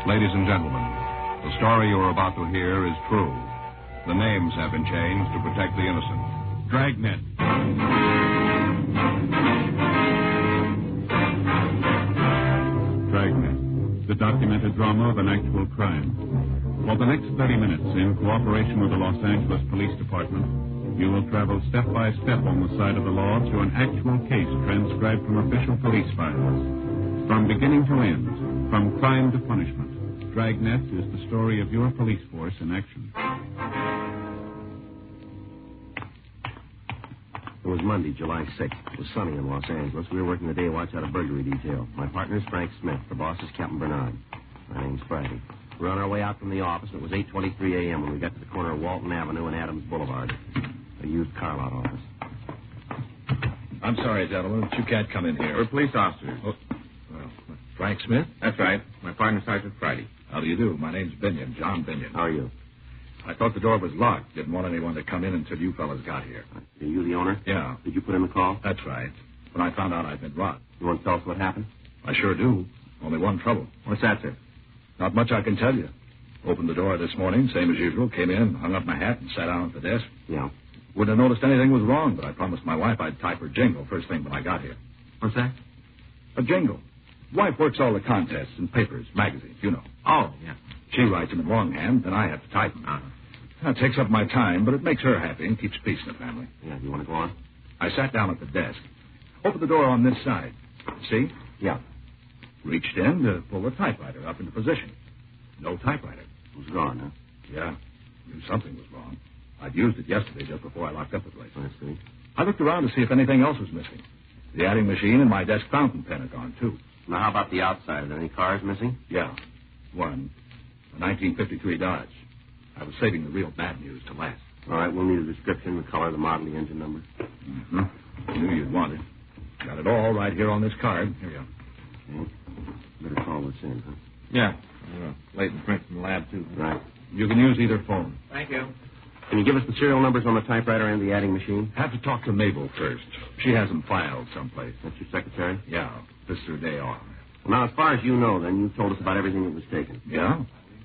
Ladies and gentlemen, the story you are about to hear is true. The names have been changed to protect the innocent. Dragnet. Dragnet, the documented drama of an actual crime. For the next 30 minutes, in cooperation with the Los Angeles Police Department, you will travel step by step on the side of the law through an actual case transcribed from official police files. From beginning to end, from crime to punishment, Dragnet is the story of your police force in action. It was Monday, July 6th. It was sunny in Los Angeles. We were working the day watch out of burglary detail. My partner is Frank Smith. The boss is Captain Bernard. My name's Friday. We were on our way out from the office, and it was 8:23 a.m. when we got to the corner of Walton Avenue and Adams Boulevard. A used car lot office. I'm sorry, gentlemen, but you can't come in here. We're police officers. Oh, well, Frank Smith? That's right. My partner, Sergeant Friday. How do you do? My name's Binion, John Binion. How are you? I thought the door was locked. Didn't want anyone to come in until you fellas got here. Are you the owner? Yeah. Did you put in the call? That's right. When I found out I'd been robbed. You want to tell us what happened? I sure do. Only one trouble. What's that, sir? Not much I can tell you. Opened the door this morning, same as usual. Came in, hung up my hat, and sat down at the desk. Yeah. Wouldn't have noticed anything was wrong, but I promised my wife I'd type her jingle first thing when I got here. What's that? A jingle. Wife works all the contests and papers, magazines, you know. Oh, yeah. She writes them in longhand, then I have to type them. That takes up my time, but it makes her happy and keeps peace in the family. Yeah, you want to go on? I sat down at the desk. Opened the door on this side. See? Yeah. Reached in to pull the typewriter up into position. No typewriter. It was gone, huh? Yeah. Knew something was wrong. I'd used it yesterday just before I locked up the place. I see. I looked around to see if anything else was missing. The adding machine and my desk fountain pen are gone, too. Now, how about the outside? Are there any cars missing? Yeah. One. A 1953 Dodge. I was saving the real bad news to last. All right, we'll need a description, the color, the model, the engine number. Mm-hmm. Knew you'd want it. Got it all right here on this card. Here you are. Okay. Better call this in, huh? Yeah. Leighton print from the lab, too. Right. You can use either phone. Thank you. Can you give us the serial numbers on the typewriter and the adding machine? Have to talk to Mabel first. She has them filed someplace. That's your secretary? Yeah. This is her day off. Well, now, as far as you know, then, you've told us about everything that was taken. Yeah?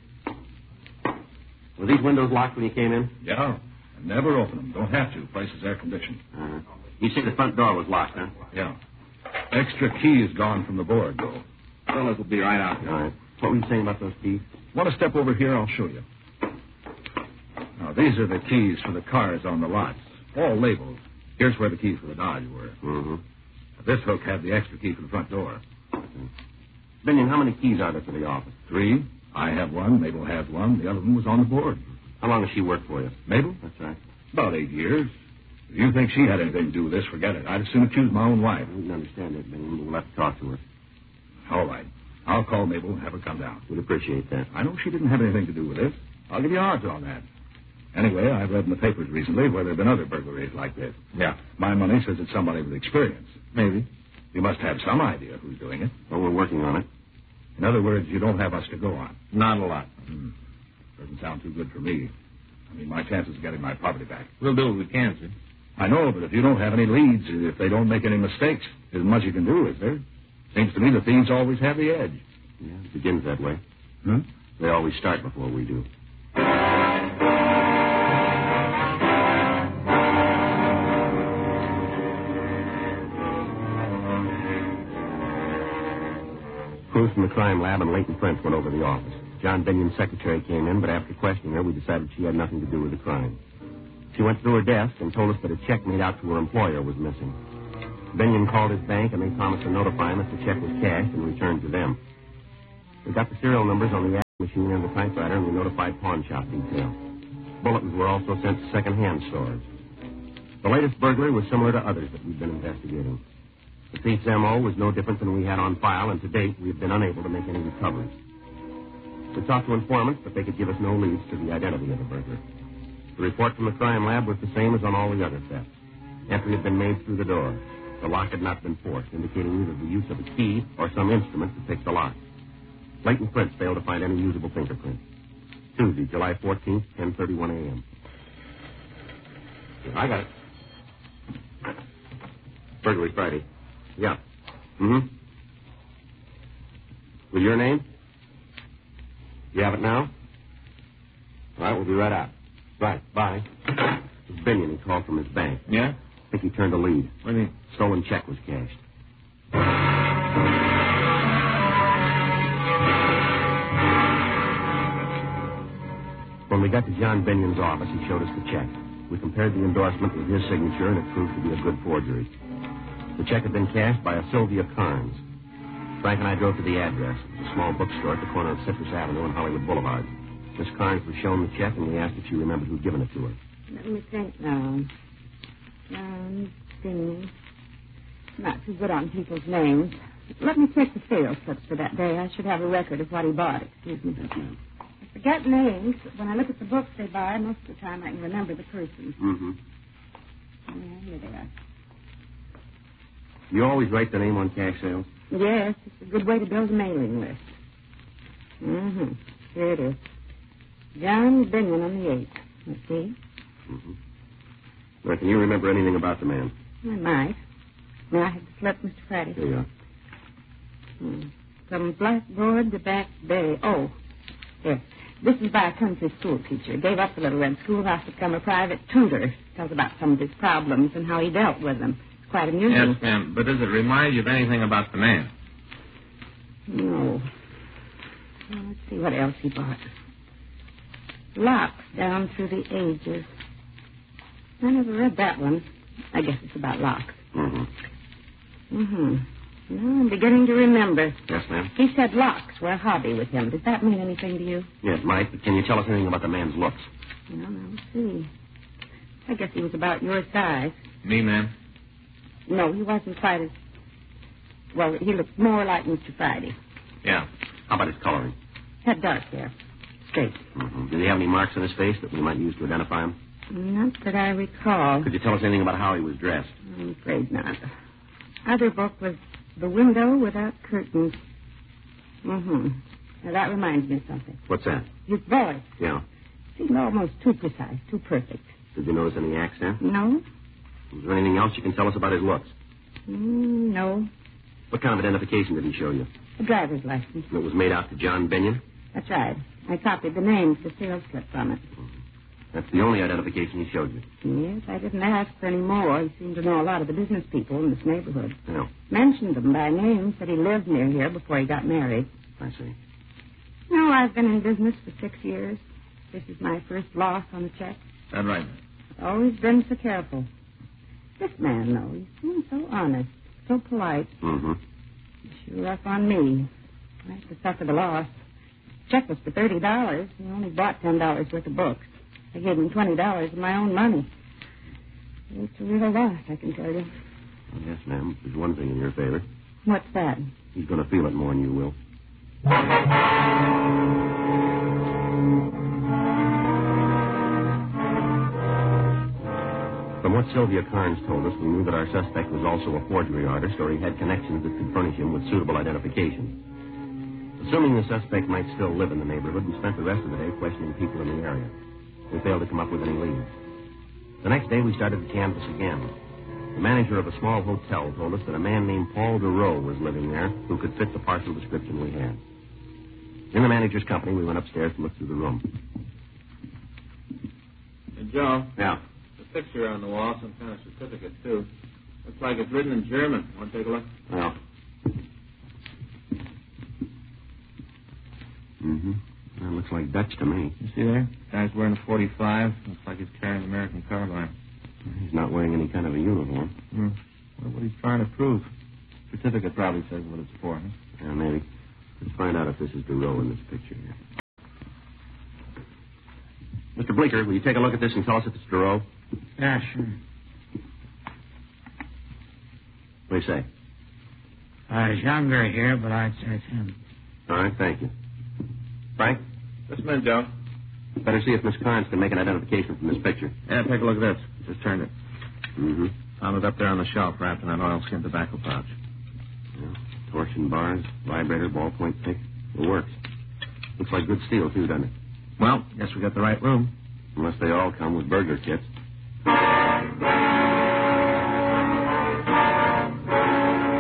Were these windows locked when you came in? Yeah. I never open them. Don't have to. Place is air conditioned. Uh-huh. You say the front door was locked, huh? Yeah. Extra key is gone from the board, though. Fellas will be right out. All right. What were you saying about those keys? Want to step over here? I'll show you. Now, these are the keys for the cars on the lots. All labeled. Here's where the keys for the Dodge were. Mm-hmm. This hook had the extra key for the front door. Binion, how many keys are there for the office? 3. I have one. Mabel has one. The other one was on the board. How long has she worked for you? Mabel? That's right. About 8 years. If you think she had anything to do with this, forget it. I'd as soon accuse my own wife. We can understand that, Binion, but we'll have to talk to her. All right. I'll call Mabel and have her come down. We'd appreciate that. I know she didn't have anything to do with this. I'll give you odds on that. Anyway, I've read in the papers recently where there have been other burglaries like this. Yeah. My money says it's somebody with experience. Maybe. You must have some idea who's doing it. Well, we're working on it. In other words, you don't have us to go on. Not a lot. Doesn't sound too good for me. I mean, my chances of getting my property back. We'll do what we can, sir. I know, but if you don't have any leads, if they don't make any mistakes, isn't much you can do, is there? Seems to me the thieves always have the edge. Yeah, it begins that way. Hmm? They always start before we do. Crews from the crime lab and Leighton Prince went over to the office. John Binion's secretary came in, but after questioning her, we decided she had nothing to do with the crime. She went through her desk and told us that a check made out to her employer was missing. Binion called his bank, and they promised to notify him if the check was cashed and returned to them. We got the serial numbers on the adding machine and the typewriter, and we notified pawn shop detail. Bulletins were also sent to second-hand stores. The latest burglary was similar to others that we've been investigating. The thief's M.O. was no different than we had on file, and to date, we have been unable to make any recoveries. We talked to informants, but they could give us no leads to the identity of the burglar. The report from the crime lab was the same as on all the other thefts. Entry had been made through the door. The lock had not been forced, indicating either the use of a key or some instrument to pick the lock. Leighton Prince failed to find any usable fingerprint. Tuesday, July 14th, 10:31 a.m. I got it. Burglary Friday. Yeah. Mm-hmm. With your name? You have it now? All right, we'll be right out. Right, bye. It's Binion. He called from his bank. Yeah? I think he turned a lead. What do you mean? Stolen check was cashed. When we got to John Binion's office, he showed us the check. We compared the endorsement with his signature, and it proved to be a good forgery. The check had been cashed by a Sylvia Carnes. Frank and I drove to the address. It was a small bookstore at the corner of Citrus Avenue and Hollywood Boulevard. Miss Carnes was shown the check, and we asked if she remembered who'd given it to her. Let me think now. John Binion. Not too good on people's names. Let me check the sales slips for that day. I should have a record of what he bought. Excuse me. I forget names, but when I look at the books they buy, most of the time I can remember the person. Mm-hmm. Yeah, here they are. You always write the name on cash sales? Yes, it's a good way to build a mailing list. Mm-hmm. Here it is. John Binion on the 8th. Let's see. Mm-hmm. Well, can you remember anything about the man? I might. May I have the slip, Mr. Friday? Here you are. From Blackboard to Back Bay. Oh, yes. This is by a country school teacher. Gave up the little red schoolhouse to become a private tutor. Tells about some of his problems and how he dealt with them. It's quite amusing. Yes, ma'am. But does it remind you of anything about the man? No. Well, let's see what else he bought. Locks down through the ages. I never read that one. I guess it's about locks. Mm-hmm. Now I'm beginning to remember. Yes, ma'am? He said locks were a hobby with him. Does that mean anything to you? Yes, Mike, but can you tell us anything about the man's looks? Well, now, let's see. I guess he was about your size. Me, ma'am? No, he wasn't quite as... Well, he looked more like Mr. Friday. Yeah. How about his coloring? Had dark hair. Straight. Mm-hmm. Did he have any marks on his face that we might use to identify him? Not that I recall. Could you tell us anything about how he was dressed? I'm afraid not. Other book was The Window Without Curtains. Now, that reminds me of something. What's that? His voice. Yeah. Seemed almost too precise, too perfect. Did you notice any accent? No? Was there anything else you can tell us about his looks? No. What kind of identification did he show you? A driver's license. And it was made out to John Binion? That's right. I copied the names, the sales slip from it. That's the only identification he showed you? Yes, I didn't ask for any more. He seemed to know a lot of the business people in this neighborhood. Yeah. Mentioned them by name, said he lived near here before he got married. I see. No, I've been in business for 6 years. This is my first loss on a check. That's right. I've always been so careful. This man, though, he seems so honest, so polite. Mm-hmm. Sure rough on me. I have to suffer the loss. Check was for $30. He only bought $10 worth of books. I gave him $20 of my own money. It's a real loss, I can tell you. Well, yes, ma'am. There's one thing in your favor. What's that? He's going to feel it more than you will. From what Sylvia Carnes told us, we knew that our suspect was also a forgery artist, or he had connections that could furnish him with suitable identification. Assuming the suspect might still live in the neighborhood, we spent the rest of the day questioning people in the area. We failed to come up with any leads. The next day, we started to canvass again. The manager of a small hotel told us that a man named Paul DeRoe was living there who could fit the partial description we had. In the manager's company, we went upstairs to look through the room. Hey, Joe. Yeah. The picture on the wall, some kind of certificate, too. Looks like it's written in German. Want to take a look? Well. Mm-hmm. That looks like Dutch to me. You see there? Guy's wearing a 45. Looks like he's carrying an American carbine. He's not wearing any kind of a uniform. Well, what he's trying to prove. Certificate probably says what it's for, huh? Yeah, maybe. Let's find out if this is DeRoe in this picture here. Mr. Bleeker, will you take a look at this and tell us if it's DeRoe? Yeah, sure. What do you say? He's younger here, but I'd say it's him. All right, thank you. Frank? This man, Joe. Better see if Miss Carnes can make an identification from this picture. Yeah, take a look at this. Just turned it. Mm-hmm. Found it up there on the shelf, wrapped in that oilskin tobacco pouch. Yeah. Torsion bars, vibrator, ballpoint pick. It works. Looks like good steel, too, doesn't it? Well, guess we got the right room. Unless they all come with burglar kits.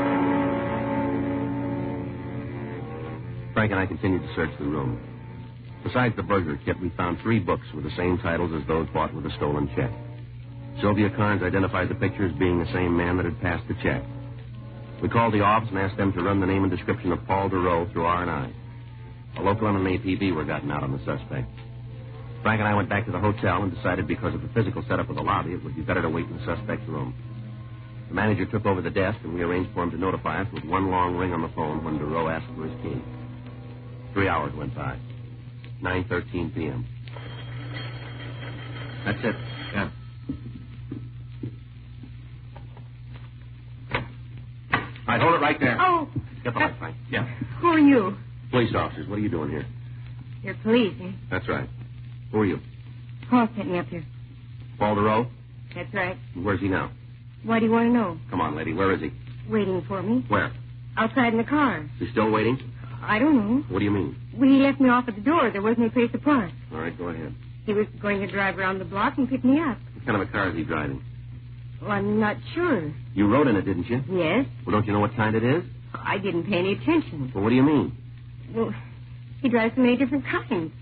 Frank and I continued to search the room. Besides the burger kit, we found 3 books with the same titles as those bought with a stolen check. Sylvia Carnes identified the picture as being the same man that had passed the check. We called the office and asked them to run the name and description of Paul DeRoe through R&I. A local and an APB were gotten out on the suspect. Frank and I went back to the hotel and decided because of the physical setup of the lobby, it would be better to wait in the suspect's room. The manager took over the desk, and we arranged for him to notify us with one long ring on the phone when DeRoe asked for his key. 3 hours went by. 9:13 p.m. That's it. Yeah. All right, hold it right there. Oh. Get the light, Frank. Yeah. Who are you? Police officers, what are you doing here? You're police, eh? That's right. Who are you? Paul sent me up here. Paul DeRoe? That's right. Where's he now? Why do you want to know? Come on, lady. Where is he? Waiting for me. Where? Outside in the car. He's still waiting? I don't know. What do you mean? Well, he left me off at the door. There wasn't any place to park. All right, go ahead. He was going to drive around the block and pick me up. What kind of a car is he driving? Well, I'm not sure. You rode in it, didn't you? Yes. Well, don't you know what kind it is? I didn't pay any attention. Well, what do you mean? Well, he drives so many different kinds.